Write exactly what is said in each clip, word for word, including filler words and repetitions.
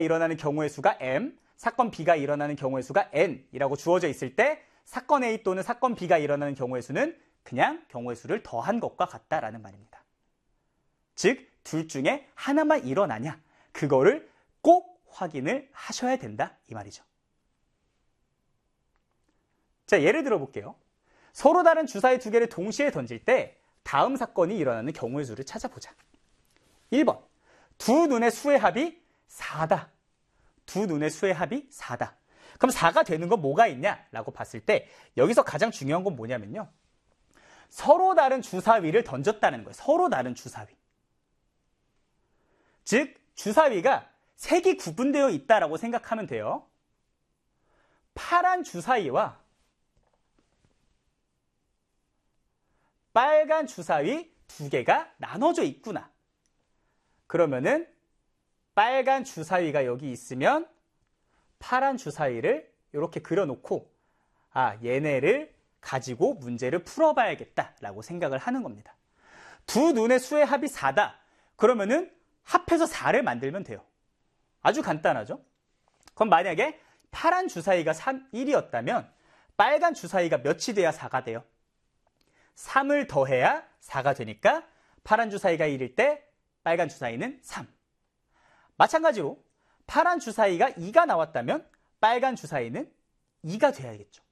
일어나는 경우의 수가 M, 사건 B가 일어나는 경우의 수가 N이라고 주어져 있을 때 사건 A 또는 사건 B가 일어나는 경우의 수는 그냥 경우의 수를 더한 것과 같다라는 말입니다. 즉, 둘 중에 하나만 일어나냐, 그거를 꼭 확인을 하셔야 된다 이 말이죠. 자, 예를 들어 볼게요. 서로 다른 주사위 두 개를 동시에 던질 때 다음 사건이 일어나는 경우의 수를 찾아보자. 일 번, 두 눈의 수의 합이 사다. 두 눈의 수의 합이 사다. 그럼 사가 되는 건 뭐가 있냐라고 봤을 때 여기서 가장 중요한 건 뭐냐면요. 서로 다른 주사위를 던졌다는 거예요. 서로 다른 주사위. 즉, 주사위가 색이 구분되어 있다라고 생각하면 돼요. 파란 주사위와 빨간 주사위 두 개가 나눠져 있구나. 그러면은 빨간 주사위가 여기 있으면 파란 주사위를 이렇게 그려놓고 아, 얘네를 가지고 문제를 풀어봐야겠다라고 생각을 하는 겁니다. 두 눈의 수의 합이 사다. 그러면은 합해서 사를 만들면 돼요. 아주 간단하죠? 그럼 만약에 파란 주사위가 일이었다면 빨간 주사위가 몇이 돼야 사가 돼요? 삼을 더해야 사가 되니까 파란 주사위가 일일 때 빨간 주사위는 삼. 마찬가지로 파란 주사위가 이가 나왔다면 빨간 주사위는 이가 돼야겠죠.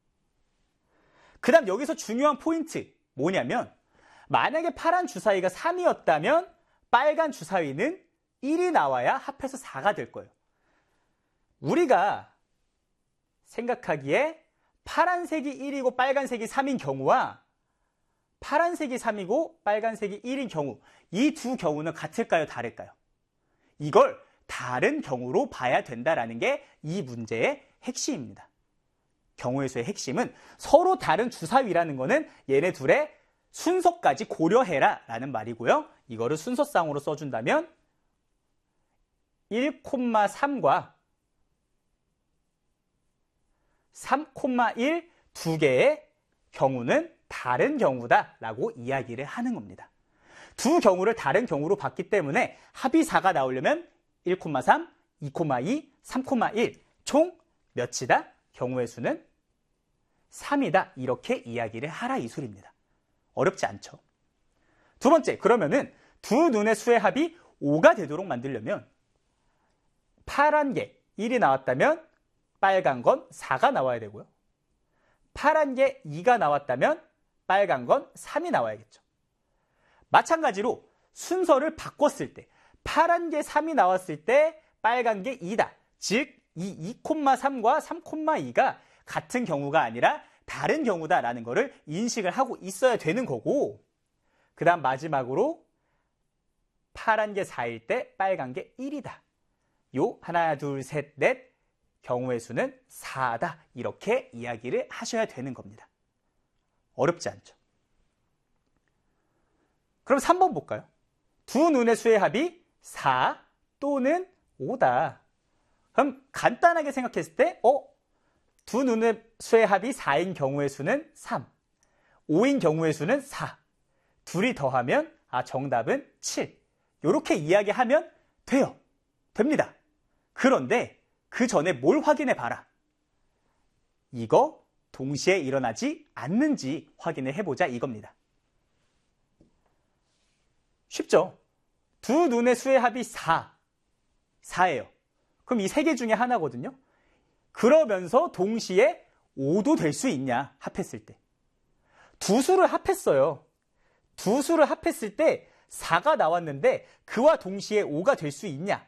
그 다음 여기서 중요한 포인트 뭐냐면 만약에 파란 주사위가 삼이었다면 빨간 주사위는 일이 나와야 합해서 사가 될 거예요. 우리가 생각하기에 파란색이 일이고 빨간색이 삼인 경우와 파란색이 삼이고 빨간색이 일인 경우, 이 두 경우는 같을까요? 다를까요? 이걸 다른 경우로 봐야 된다라는 게 이 문제의 핵심입니다. 경우의 수의 핵심은 서로 다른 주사위라는 거는 얘네 둘의 순서까지 고려해라 라는 말이고요. 이거를 순서상으로 써준다면 일, 삼과 삼, 일 두 개의 경우는 다른 경우다라고 이야기를 하는 겁니다. 두 경우를 다른 경우로 봤기 때문에 합이 사가 나오려면 일, 삼, 이, 이, 삼, 일 총 몇이다? 경우의 수는 삼이다. 이렇게 이야기를 하라 이 소리입니다. 어렵지 않죠? 두 번째, 그러면은 두 눈의 수의 합이 오가 되도록 만들려면 파란 게 일이 나왔다면 빨간 건 사가 나와야 되고요. 파란 게 이가 나왔다면 빨간 건 삼이 나와야겠죠. 마찬가지로 순서를 바꿨을 때 파란 게 삼이 나왔을 때 빨간 게 이다. 즉, 이 이, 삼과 삼, 이가 같은 경우가 아니라 다른 경우다라는 것을 인식을 하고 있어야 되는 거고, 그 다음 마지막으로 파란 게 사일 때 빨간 게 일이다. 요 하나, 둘, 셋, 넷 경우의 수는 사다. 이렇게 이야기를 하셔야 되는 겁니다. 어렵지 않죠? 그럼 삼 번 볼까요? 두 눈의 수의 합이 사 또는 오다. 그럼 간단하게 생각했을 때 어? 두 눈의 수의 합이 사인 경우의 수는 삼, 오인 경우의 수는 사. 둘이 더하면 아 정답은 칠. 이렇게 이야기하면 돼요. 됩니다. 그런데 그 전에 뭘 확인해 봐라. 이거 동시에 일어나지 않는지 확인을 해보자 이겁니다. 쉽죠? 두 눈의 수의 합이 사, 사예요. 그럼 이 세 개 중에 하나거든요. 그러면서 동시에 오도 될 수 있냐 합했을 때. 두 수를 합했어요. 두 수를 합했을 때 사가 나왔는데 그와 동시에 오가 될 수 있냐?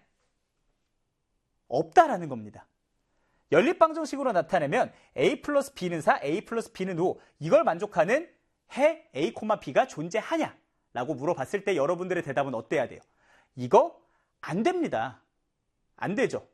없다라는 겁니다. 연립방정식으로 나타내면 A 플러스 B는 사, A 플러스 B는 오. 이걸 만족하는 해 A, B가 존재하냐? 라고 물어봤을 때 여러분들의 대답은 어때야 돼요? 이거 안 됩니다. 안 되죠.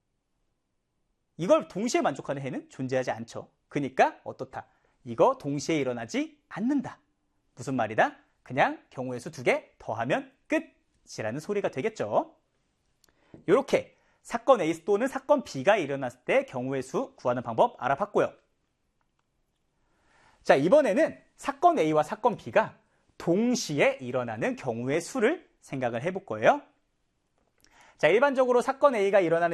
이걸 동시에 만족하는 해는 존재하지 않죠. 그러니까 어떻다? 이거 동시에 일어나지 않는다. 무슨 말이다? 그냥 경우의 수 두 개 더하면 끝이라는 소리가 되겠죠. 이렇게 사건 A 또는 사건 B가 일어났을 때 경우의 수 구하는 방법 알아봤고요. 자, 이번에는 사건 A와 사건 B가 동시에 일어나는 경우의 수를 생각을 해볼 거예요. 자, 일반적으로 사건 A가 일어나는